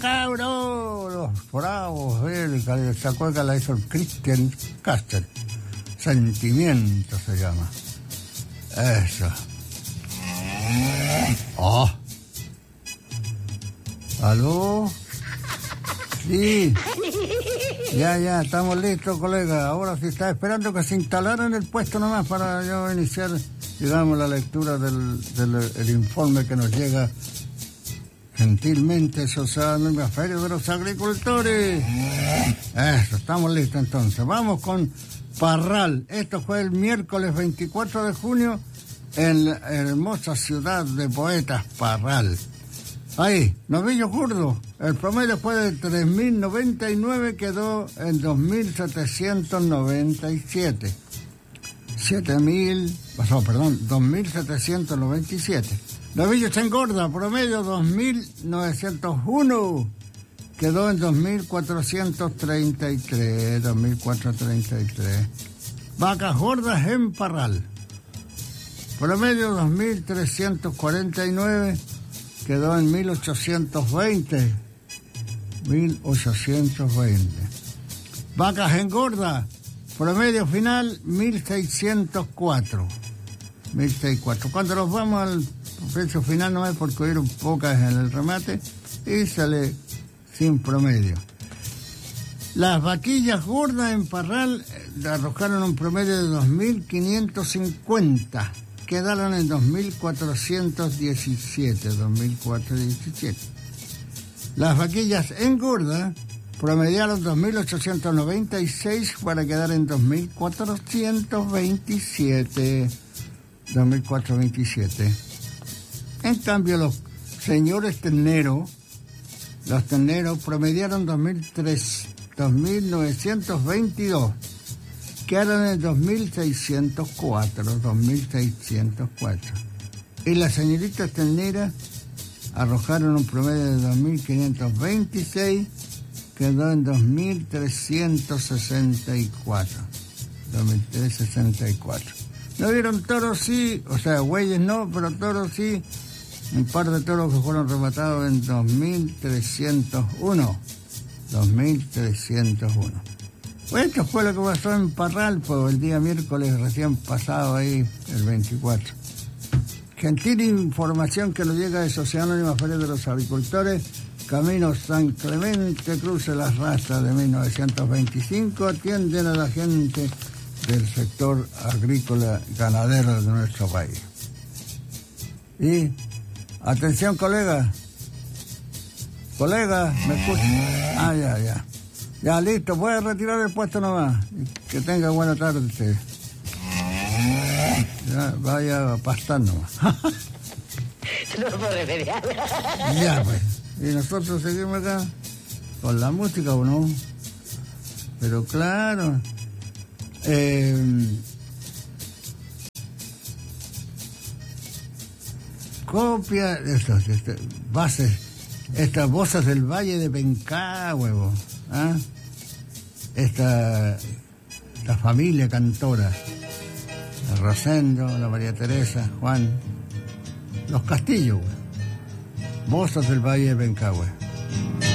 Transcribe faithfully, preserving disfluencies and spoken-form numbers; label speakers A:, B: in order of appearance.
A: cabros, los bravos, eh, ¿se acuerda? La hizo el Christian Caster. Sentimiento se llama. Eso. Oh. ¿Aló? Sí. Ya, ya, estamos listos, colega. Ahora sí está esperando que se instalara en el puesto nomás para yo iniciar, digamos, la lectura del, del el informe que nos llega gentilmente, eso sea, en la Feria de los Agricultores. Eso, estamos listos entonces. Vamos con Parral. Esto fue el miércoles veinticuatro de junio en la hermosa ciudad de Poetas, Parral. Ahí, novillo curdo. El promedio fue de tres mil noventa y nueve, quedó en dos mil setecientos noventa y siete. siete mil, oh, perdón, dos mil setecientos noventa y siete. Novillo se engorda, promedio dos mil novecientos uno, quedó en dos mil cuatrocientos treinta y tres, dos mil cuatrocientos treinta y tres. Vacas gordas en Parral, promedio dos mil trescientos cuarenta y nueve, quedó en mil ochocientos veinte, mil ochocientos veinte. Vacas engorda, promedio final mil seiscientos cuatro, mil seiscientos cuatro. Cuando nos vamos al precio final no es porque hubieron pocas en el remate y sale sin promedio. Las vaquillas gordas en Parral arrojaron un promedio de dos mil quinientos cincuenta, quedaron en dos mil cuatrocientos diecisiete, dos mil cuatrocientos diecisiete. Las vaquillas engordas promediaron dos mil ochocientos noventa y seis para quedar en dos mil cuatrocientos veintisiete, dos mil cuatrocientos veintisiete. En cambio, los señores terneros, los terneros promediaron dos mil tres, dos mil novecientos veintidós, quedaron en dos mil seiscientos cuatro, dos mil seiscientos cuatro. Y las señoritas terneras arrojaron un promedio de dos mil quinientos veintiséis, quedó en dos mil trescientos sesenta y cuatro, dos mil trescientos sesenta y cuatro. ¿No vieron toros? Sí, o sea, bueyes no, pero toros sí. Un par de toros que fueron rematados en dos mil trescientos uno, dos mil trescientos uno. Pues esto fue lo que pasó en Parral, pues el día miércoles recién pasado ahí, el veinticuatro. Gentil información que nos llega de Sociedad Anónima Feria de los Agricultores, Camino San Clemente, cruce las razas de mil novecientos veinticinco, atienden a la gente del sector agrícola ganadero de nuestro país. Y, atención colega, colega, ¿me escucha? Ah, ya, ya. Ya, listo, puede retirar el puesto nomás. Que tenga buena tarde usted. Ya, vaya a pastar nomás.
B: No puedo remediar.
A: Ya, pues. Y nosotros seguimos acá con la música, ¿o no? Pero claro. Eh, copia de estos, este, bases, estas voces del Valle de Pencá, huevo. ¿Ah? Esta, esta familia cantora, el Rosendo, la María Teresa, Juan, los Castillos, voces del Valle de Pencahue.